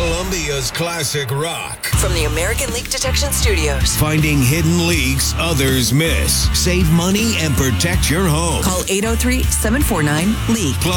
Columbia's classic rock. From the American Leak Detection Studios. Finding hidden leaks others miss. Save money and protect your home. Call 803-749-LEAK.